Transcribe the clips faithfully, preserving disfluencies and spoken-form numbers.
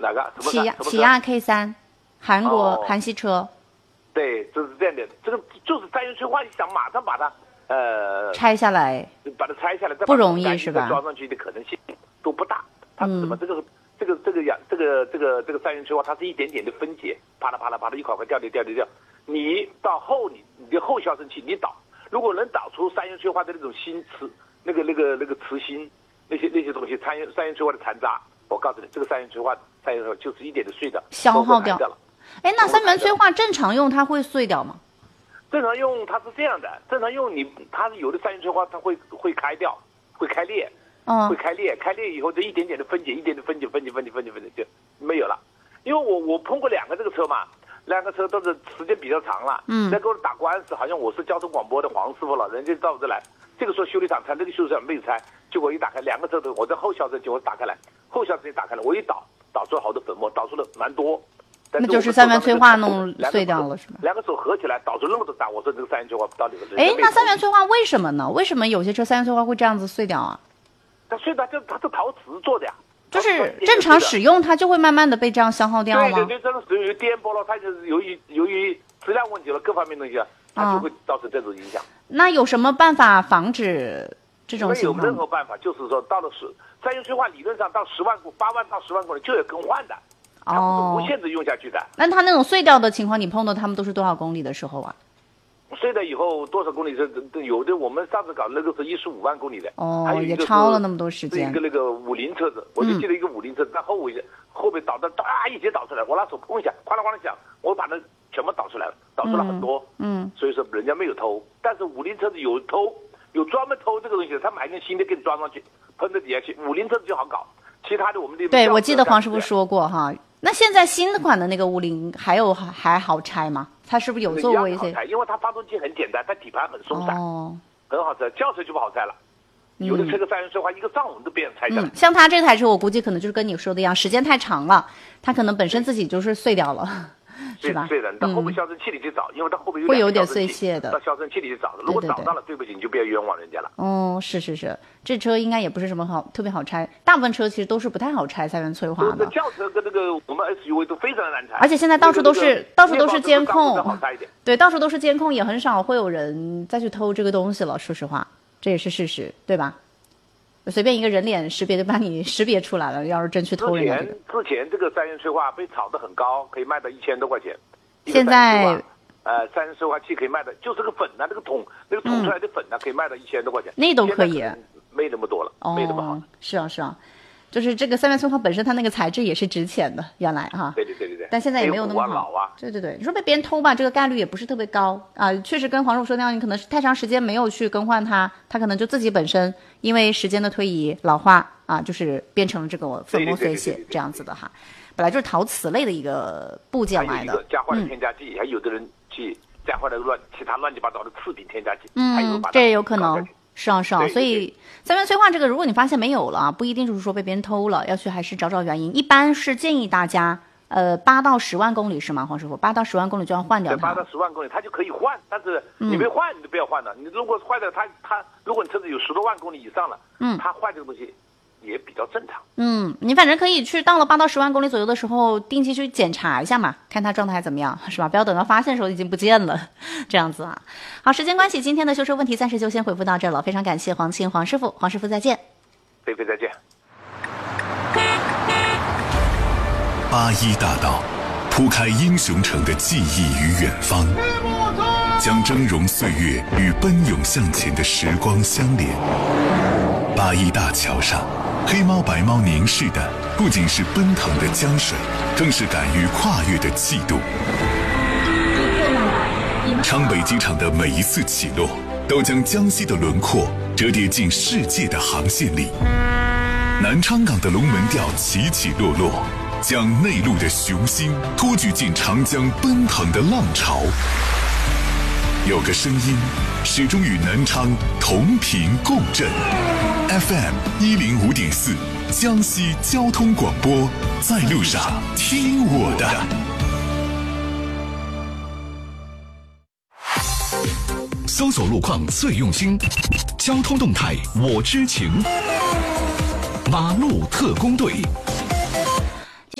哪个？什么起亚起亚 K 三，韩国、哦、韩系车。 对，就是这样的。这个就是三元催化，你想马上把它呃拆下来， 把它拆下来，再不容易是吧？ 装上去的可能性都不大。它是什么？嗯、这个这个这个呀，这个这个这个三元催化，它是一点点的分解，啪啦啪啦啪啦，一块块掉掉掉掉掉。你到后你你的后消声器你导，如果能导出三元催化的那种芯磁，那个那个那个磁芯，那些那些东西，三元三元催化的残渣，我告诉你，这个三元催化三元催化就是一点的碎的， 消耗掉了。哎，那三元催化正常用它会碎掉吗？ 正常用它是这样的，正常用你它是有的三元催化它会会开掉，会开裂，嗯，会开裂，开裂以后就一点点的分解，一点点分解分解分解分解分解就没有了。因为我我碰过两个这个车嘛，两个车都是时间比较长了，嗯，在跟我打官司，好像我是交通广播的黄师傅了，人家到我这来，这个时候修理厂拆，这个修理厂没有拆，结果一打开两个车都，我在后消声器我打开来，后消声器打开了，我一导导出了好多粉末，导出了蛮多。 那就是三元催化弄碎掉了是吧？ 两个手合起来导出那么多渣，我说这个三元催化到底是？ 哎，那三元催化为什么呢？为什么有些车三元催化会这样子碎掉啊？ 它碎掉就它是陶瓷做的呀， 就是正常使用它就会慢慢的被这样消耗掉吗？ 对对对，这种使用颠簸了，它就是由于由于质量问题了，各方面东西，它就会造成这种影响。 那有什么办法防止这种情况？ 没有任何办法，就是说到了十三元催化理论上到十万公八万到十万公里就要更换的。它不是无限制用下去的。哦、 那它那种碎掉的情况，你碰到他们都是多少公里的时候啊？ 碎了以后多少公里是有的？我们上次搞那个是一十五万公里的， 哦， 还有也超了那么多时间。 一个那个五菱车子，我就记得一个五菱车子，在后尾后面导的哒一节导出来，我拿手碰一下，哐啷哐啷响，我把它全部导出来了，导出了很多。嗯，所以说人家没有偷，但是五菱车子有偷，有专门偷这个东西的，他买根新的给你装上去，喷到底下去。五菱车子就好搞，其他的我们的对，我记得黄师傅说过哈。那现在新款的那个五菱还有还好拆吗？它是不是有做过一些？ 因为它发动机很简单，它底盘很松散，哦，很好拆。轿车就不好拆了，嗯、有的车个三元催化一个上午都被人拆掉了。 嗯，像它这台车，我估计可能就是跟你说的一样，时间太长了，它可能本身自己就是碎掉了。是吧？ 对的，到后面消声器里去找，嗯、因为它后面有会有点碎屑的， 到消声器里去找的。如果找到了，对不起，你就不要冤枉人家了。 哦，是是是，这车应该也不是什么好特别好拆，大部分车其实都是不太好拆三元催化的。 轿车跟那个我们 S U V 都非常难拆， 而且现在到处都是、那个、到处都是监控， 好拆一点。 对，到处都是监控，也很少会有人再去偷这个东西了。说实话，这也是事实，对吧？随便一个人脸识别就把你识别出来了。要是真去偷人家、这个， 之前这个三元催化被炒得很高，可以卖到一千多块钱。 现在， 呃，三元催化器可以卖的，就是个粉啊，那个桶，那个桶出来的粉啊，嗯、可以卖到一千多块钱。 那都可以， 没那么多了，哦、没那么好。 是啊，是啊，就是这个三元催化本身它那个材质也是值钱的，原来哈。 对对对对对。 但现在也没有那么好。 老啊。 对对对，你说被别人偷吧，这个概率也不是特别高啊。确实跟黄师傅说那样，你可能是太长时间没有去更换它，它可能就自己本身因为时间的推移老化啊，就是变成了这个粉末碎屑这样子的哈。本来就是陶瓷类的一个部件来的， 还有一个加坏的添加剂，嗯、还有的人去加坏的乱其他乱七八糟的次品添加剂， 嗯，这也有可能，是啊是啊，所以三元催化这个，如果你发现没有了，不一定就是说被别人偷了，要去还是找找原因。一般是建议大家，呃，八到十万公里是吗，黄师傅？八到十万公里就要换掉它。 八到十万公里它就可以换，但是你没换，你就不要换了。你如果坏的，它它，如果你车子有十多万公里以上了，嗯，它坏这个东西也比较正常。 嗯，你反正可以去到了八到十万公里左右的时候，定期去检查一下嘛，看它状态怎么样，是吧？不要等到发现的时候已经不见了，这样子啊。好，时间关系，今天的修车问题暂时就先回复到这儿了。非常感谢黄清黄师傅，黄师傅再见。 菲菲再见。 八一大道铺开英雄城的记忆与远方，将峥嵘岁月与奔涌向前的时光相连。八一大桥上，黑猫白猫凝视的不仅是奔腾的江水，更是敢于跨越的气度。昌北机场的每一次起落，都将江西的轮廓折叠进世界的航线里。南昌港的龙门吊起起落落，将内陆的雄心托举进长江奔腾的浪潮。有个声音始终与南昌同频共振。F M 一零五点四，江西交通广播，在路上听我的。 搜索路况最用心，交通动态我知情。马路特工队。 继续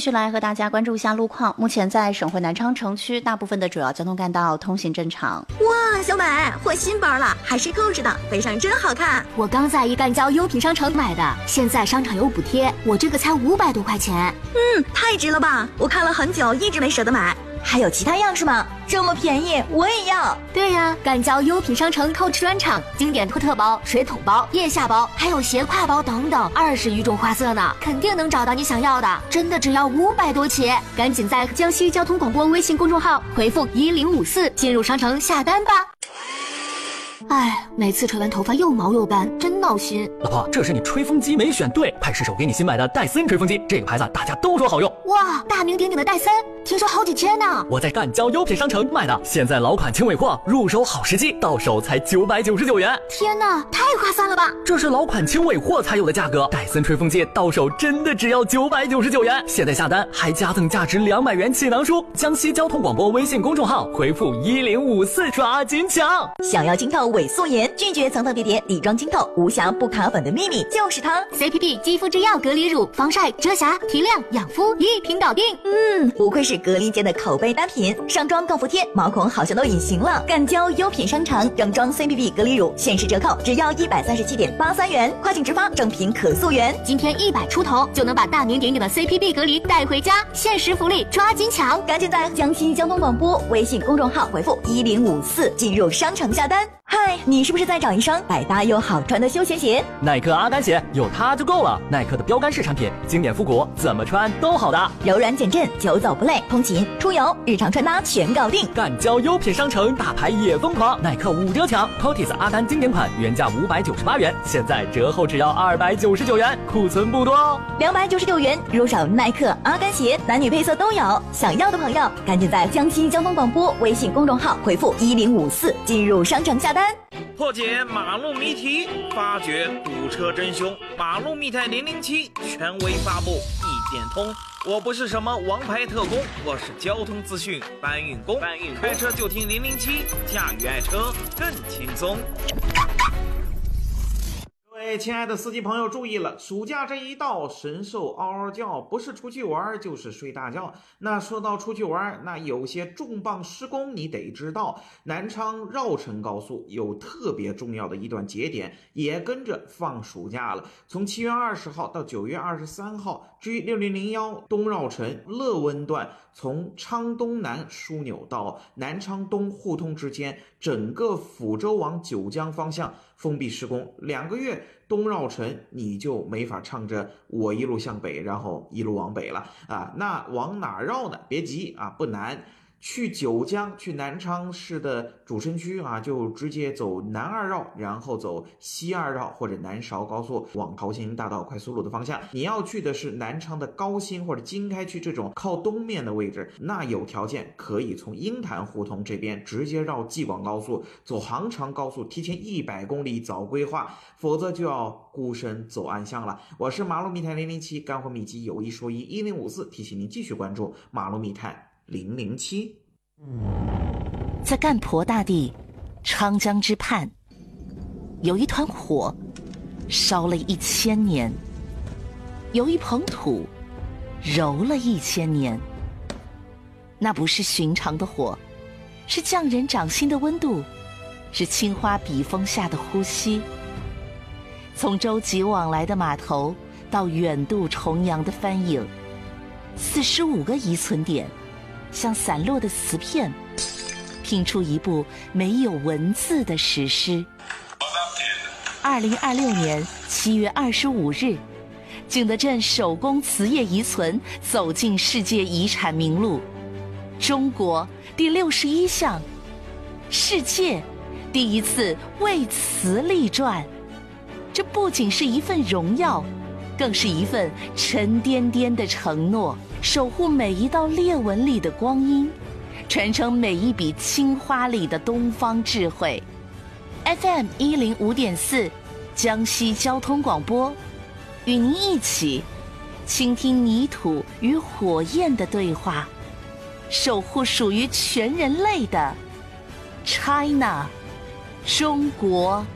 续来和大家关注一下路况。目前在省会南昌城区，大部分的主要交通干道通行正常。 哇，小美换新包了，还是购置的，背上真好看。 我刚在一干交优品商城买的，现在商场有补贴，我这个才五百多块钱。 嗯，太值了吧！我看了很久，一直没舍得买。还有其他样式吗？这么便宜，我也要。 对呀，干交优品商城购置专场，经典托特包、水桶包、腋下包，还有斜挎包等等，二十余种花色呢，肯定能找到你想要的。真的只要五百多起，赶紧在江西交通广播微信公众号回复一零五四进入商城下单吧。哎，每次吹完头发又毛又干，真闹心。 老婆，这是你吹风机没选对，派试手给你新买的戴森吹风机，这个牌子大家都说好用。 哇，大名鼎鼎的戴森，听说好几千呢。 我在干交优品商城买的，现在老款轻尾货，入手好时机，到手才九百九十九元。 天哪，太划算了吧！ 这是老款轻尾货才有的价格，戴森吹风机到手真的只要九百九十九元。现在下单还加赠价值两百元气囊书。江西交通广播微信公众号回复一零五四抓紧抢。 想要晶透伪素颜，拒绝层层叠叠底妆晶透，无瑕不卡粉的秘密就是它 C P P 肌肤之钥隔离乳，防晒、遮瑕、提亮、养肤一瓶搞定。 嗯，不愧是隔离间的口碑单品，上妆更服帖，毛孔好像都隐形了。干交优品商城正装 C P P 隔离乳限时折扣，只要一百三十七点八三元，跨境直发，正品可溯源。 今天一百出头就能把大名鼎鼎的 C P P 隔离带回家，限时福利，抓紧抢！ 赶紧在江西交通广播微信公众号回复一零五四进入商城下单。嗨，你是不是在找一双百搭又好穿的休闲鞋？ 耐克阿甘鞋有它就够了，耐克的标杆式产品，经典复古，怎么穿都好搭， 柔软减震，久走不累，通勤、出游、日常穿搭全搞定。 干交优品商城，大牌也疯狂，耐克五折抢 ，P O T I S 阿甘经典款原价五百九十八元，现在折后只要二百九十九元，库存不多哦。 两百九十九元入手耐克阿甘鞋，男女配色都有，想要的朋友赶紧在江西交通广播微信公众号回复一零五四进入商城下单。 破解马路谜题，发掘堵车真凶，马路密探零零七权威发布，一点通。我不是什么王牌特工，我是交通资讯搬运工。搬运开车就听零零七，驾驭爱车更轻松。各位亲爱的司机朋友注意了，暑假这一到，神兽嗷嗷叫，不是出去玩就是睡大觉。那说到出去玩，那有些重磅施工你得知道，南昌绕城高速有特别重要的一段节点也跟着放暑假了，从七月二十号到九月二十三号，G 六零零一东绕城乐温段从昌东南枢纽到南昌东互通之间，整个抚州往九江方向封闭施工，两个月东绕城你就没法唱着我一路向北，然后一路往北了啊！那往哪绕呢？别急啊，不难。去九江，去南昌市的主城区啊，就直接走南二绕，然后走西二绕或者南韶高速往桃兴大道快速路的方向。你要去的是南昌的高新或者经开区这种靠东面的位置，那有条件可以从鹰潭胡同这边直接绕济广高速，走杭长高速，提前一百公里早规划，否则就要孤身走暗巷了。我是马路密探零零七，干货秘籍有一说一，一零五四提醒您继续关注马路密探零零七。 在干婆大地昌江之畔，有一团火烧了一千年，有一捧土揉了一千年。那不是寻常的火，是匠人掌心的温度，是青花笔锋下的呼吸。从舟楫往来的码头到远渡重洋的帆影，四十五个遗存点像散落的瓷片，拼出一部没有文字的史诗。二零二六年七月二十五日，景德镇手工瓷业遗存走进世界遗产名录，中国第六十一项，世界第一次为瓷立传。这不仅是一份荣耀，更是一份沉甸甸的承诺，守护每一道裂纹里的光阴，传承每一笔青花里的东方智慧。 F M 一零五点四，江西交通广播，与您一起倾听泥土与火焰的对话，守护属于全人类的 China 中国。